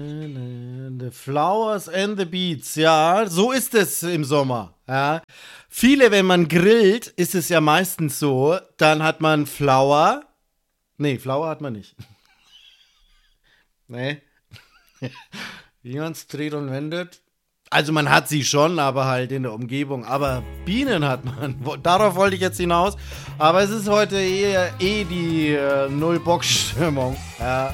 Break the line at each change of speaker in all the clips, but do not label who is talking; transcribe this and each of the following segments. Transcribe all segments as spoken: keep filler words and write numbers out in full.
The Flowers and the Beats, ja, so ist es im Sommer. Ja. Viele, wenn man grillt, ist es ja meistens so, dann hat man Flower. Nee, Flower hat man nicht. Nee. Wie man es dreht und wendet. Also man hat sie schon, aber halt in der Umgebung. Aber Bienen hat man. Darauf wollte ich jetzt hinaus. Aber es ist heute eher eh die äh, Null-Bock-Stimmung. Ja.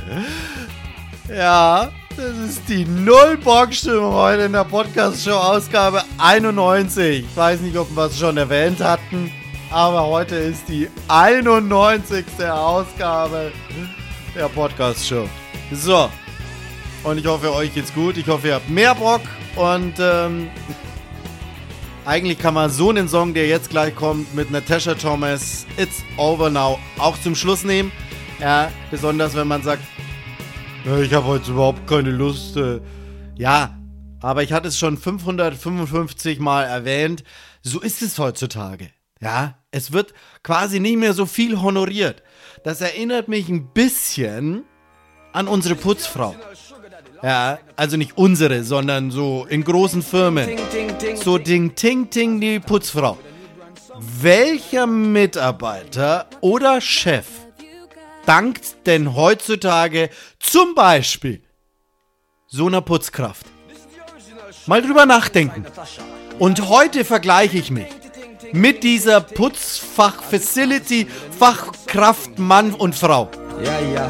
Ja, das ist die Null-Bock-Stimmung heute in der Podcast-Show-Ausgabe einundneunzig. Ich weiß nicht, ob wir es schon erwähnt hatten, aber heute ist die einundneunzigste Ausgabe der Podcast-Show. So, und ich hoffe, euch geht's gut. Ich hoffe, ihr habt mehr Bock. Und ähm, eigentlich kann man so einen Song, der jetzt gleich kommt, mit Natasha Thomas, It's Over Now, auch zum Schluss nehmen. Ja, besonders wenn man sagt, ich habe heute überhaupt keine Lust. Ja, aber ich hatte es schon fünfhundertfünfundfünfzig Mal erwähnt. So ist es heutzutage. Ja, es wird quasi nicht mehr so viel honoriert. Das erinnert mich ein bisschen an unsere Putzfrau. Ja, also nicht unsere, sondern so in großen Firmen. So Ding, Ting, Ting, die Putzfrau. Welcher Mitarbeiter oder Chef dankt denn heutzutage zum Beispiel so einer Putzkraft? Mal drüber nachdenken. Und heute vergleiche ich mich mit dieser Putzfach-Facility, Fachkraft Mann und Frau.
Ja, ja.